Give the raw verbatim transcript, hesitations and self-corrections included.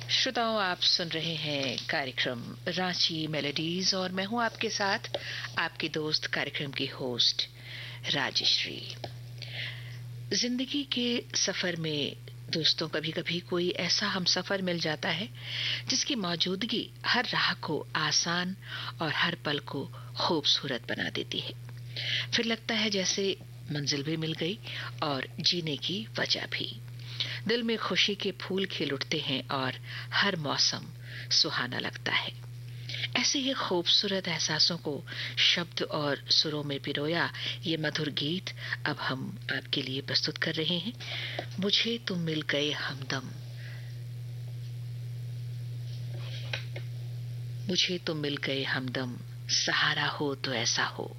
श्रोताओं, आप सुन रहे हैं कार्यक्रम रांची मेलोडीज और मैं हूं आपके साथ आपकी दोस्त कार्यक्रम की होस्ट राजश्री। जिंदगी के सफर में दोस्तों कभी कभी कोई ऐसा हम सफर मिल जाता है जिसकी मौजूदगी हर राह को आसान और हर पल को खूबसूरत बना देती है। फिर लगता है जैसे मंजिल भी मिल गई और जीने की वजह भी। दिल में खुशी के फूल खिल उठते हैं और हर मौसम सुहाना लगता है। ऐसे ही खूबसूरत एहसासों को शब्द और सुरों में पिरोया ये मधुर गीत अब हम आपके लिए प्रस्तुत कर रहे हैं। मुझे तुम मिल गए हमदम, मुझे तुम मिल गए हमदम, सहारा हो तो ऐसा हो।